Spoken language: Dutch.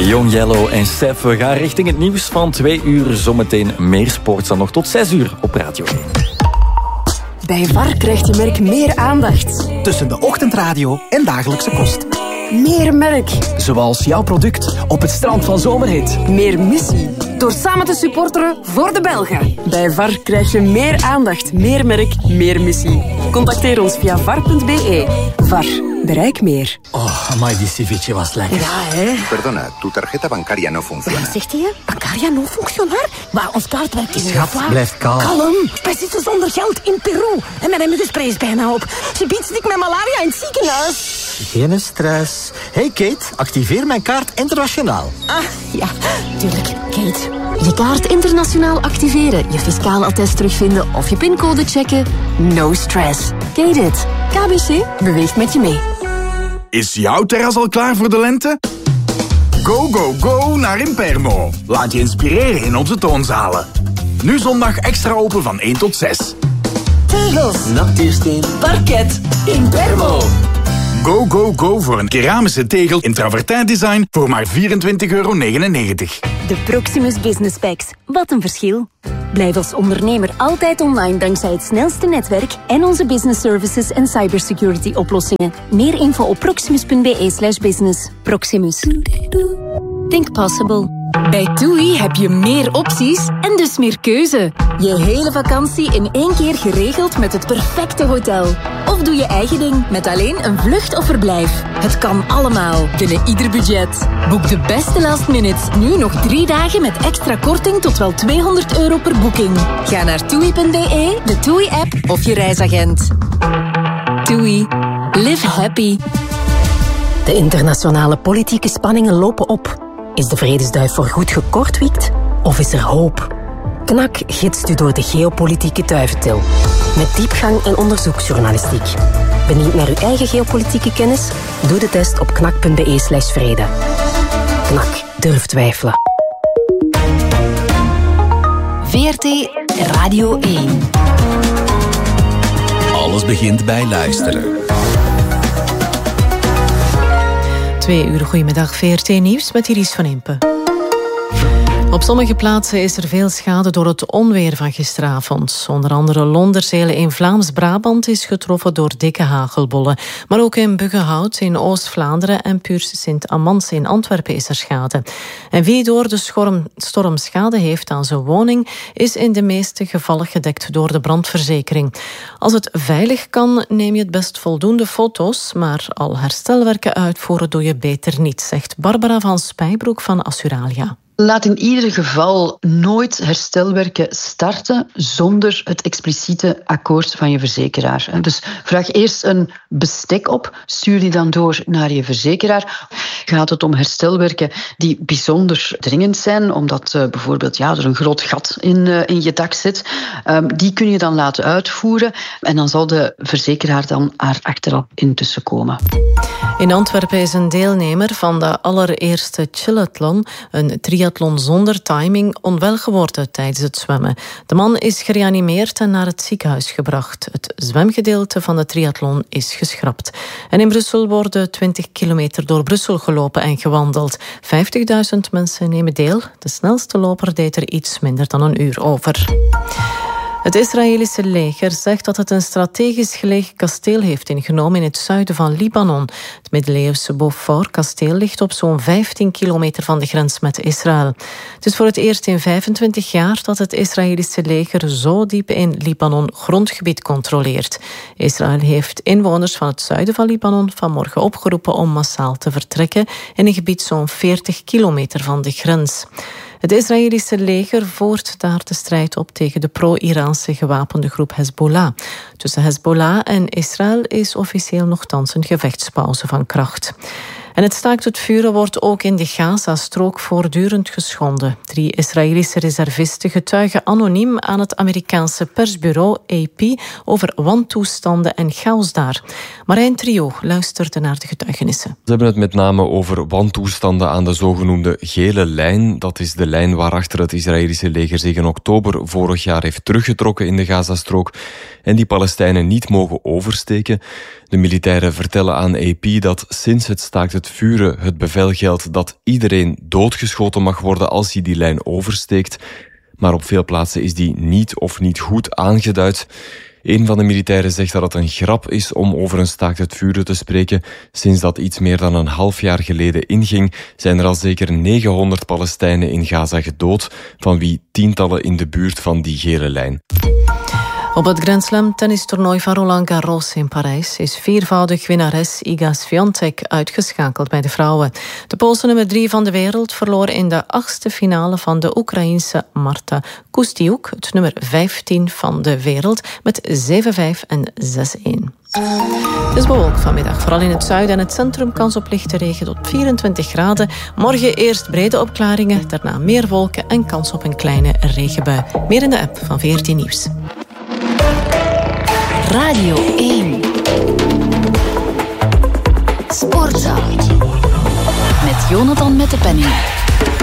Young Yellow en Stef, we gaan richting het nieuws van 2 uur. Zometeen meer sport dan nog tot 6 uur op Radio 1. Bij VAR krijgt je merk meer aandacht. Tussen de ochtendradio en dagelijkse kost. Meer merk. Zoals jouw product op het strand van Zomerhit. Meer missie. Door samen te supporteren voor de Belgen. Bij VAR krijg je meer aandacht, meer merk, meer missie. Contacteer ons via var.be. VAR. Bereik meer. Oh, amai, die ceviche was lekker. Ja, hè? Perdona, tu tarjeta bancaria no funciona. Wat zegt hij? Bancaria no funcionar? Maar ons kaartwerk is Schat, blijf kalm. Kalm. Wij zitten zonder geld in Peru. En met hem gespreid bijna op. Ze biedt ik met malaria in het ziekenhuis. Geen stress. Hey Kate, activeer mijn kaart internationaal. Ah, ja, tuurlijk. Kate. Je kaart internationaal activeren, je fiscaal attest terugvinden of je pincode checken. No stress. Kate it. KBC beweegt met je mee. Is jouw terras al klaar voor de lente? Go, go, go naar Impermo. Laat je inspireren in onze toonzalen. Nu zondag extra open van 1 tot 6. Tegels, Natuursteen, parket, Impermo. Go, go, go voor een keramische tegel in travertijn design voor maar €24,99. De Proximus Business Packs. Wat een verschil. Blijf als ondernemer altijd online dankzij het snelste netwerk en onze business services en cybersecurity oplossingen. Meer info op proximus.be/business. Proximus. Think possible. Bij TUI heb je meer opties en dus meer keuze. Je hele vakantie in 1 keer geregeld met het perfecte hotel. Of doe je eigen ding met alleen een vlucht of verblijf. Het kan allemaal, binnen ieder budget. Boek de beste last minutes nu nog 3 dagen met extra korting tot wel €200 per boeking. Ga naar TUI.be, de TUI-app of je reisagent. TUI. Live happy. De internationale politieke spanningen lopen op. Is de vredesduif voorgoed gekortwiekt? Of is er hoop? KNAK gidst u door de geopolitieke duiventil. Met diepgang en onderzoeksjournalistiek. Benieuwd naar uw eigen geopolitieke kennis? Doe de test op knak.be/vrede. KNAK. Durf twijfelen. VRT Radio 1. Alles begint bij luisteren. 2 uur, goedemiddag, VRT Nieuws met Iris van Impe. Op sommige plaatsen is er veel schade door het onweer van gisteravond. Onder andere Londerzele in Vlaams-Brabant is getroffen door dikke hagelbollen. Maar ook in Buggenhout in Oost-Vlaanderen en Puurs-Sint-Amans in Antwerpen is er schade. En wie door de storm schade heeft aan zijn woning, is in de meeste gevallen gedekt door de brandverzekering. Als het veilig kan, neem je het best voldoende foto's, maar al herstelwerken uitvoeren doe je beter niet, zegt Barbara van Spijbroek van Assuralia. Laat in ieder geval nooit herstelwerken starten zonder het expliciete akkoord van je verzekeraar. Dus vraag eerst een bestek op, stuur die dan door naar je verzekeraar. Gaat het om herstelwerken die bijzonder dringend zijn, omdat bijvoorbeeld er een groot gat in je dak zit, die kun je dan laten uitvoeren en dan zal de verzekeraar dan er achteraf intussen komen. In Antwerpen is een deelnemer van de allereerste chillathlon, een triathlon zonder timing, onwel geworden tijdens het zwemmen. De man is gereanimeerd en naar het ziekenhuis gebracht. Het zwemgedeelte van de triathlon is geschrapt. En in Brussel worden 20 kilometer door Brussel gelopen en gewandeld. 50.000 mensen nemen deel. De snelste loper deed er iets minder dan een uur over. Het Israëlische leger zegt dat het een strategisch gelegen kasteel heeft ingenomen in het zuiden van Libanon. Het middeleeuwse Beaufort-kasteel ligt op zo'n 15 kilometer van de grens met Israël. Het is voor het eerst in 25 jaar dat het Israëlische leger zo diep in Libanon grondgebied controleert. Israël heeft inwoners van het zuiden van Libanon vanmorgen opgeroepen om massaal te vertrekken in een gebied zo'n 40 kilometer van de grens. Het Israëlische leger voert daar de strijd op tegen de pro-Iraanse gewapende groep Hezbollah. Tussen Hezbollah en Israël is officieel nochtans een gevechtspauze van kracht. En het staakt het vuren wordt ook in de Gaza-strook voortdurend geschonden. 3 Israëlische reservisten getuigen anoniem aan het Amerikaanse persbureau AP over wantoestanden en chaos daar. Marijn Trio luisterde naar de getuigenissen. Ze hebben het met name over wantoestanden aan de zogenoemde gele lijn. Dat is de lijn waarachter het Israëlische leger zich in oktober vorig jaar heeft teruggetrokken in de Gazastrook en die Palestijnen niet mogen oversteken. De militairen vertellen aan AP dat sinds het staakt het het vuren het bevel geldt dat iedereen doodgeschoten mag worden als hij die lijn oversteekt. Maar op veel plaatsen is die niet of niet goed aangeduid. Een van de militairen zegt dat het een grap is om over een staakt het vuren te spreken. Sinds dat iets meer dan een half jaar geleden inging, zijn er al zeker 900 Palestijnen in Gaza gedood, van wie tientallen in de buurt van die gele lijn. Op het Grand Slam tennistoernooi van Roland Garros in Parijs is viervoudig winnares Iga Świątek uitgeschakeld bij de vrouwen. De Poolse nummer 3 van de wereld verloor in de 8e finale van de Oekraïense Marta Kustyuk, het nummer 15 van de wereld, met 7-5 en 6-1. Het is bewolkt vanmiddag, vooral in het zuiden en het centrum kans op lichte regen tot 24 graden. Morgen eerst brede opklaringen, daarna meer wolken en kans op een kleine regenbui. Meer in de app van 14 Nieuws. Radio 1 Sportza met Jonathan Mettepenning.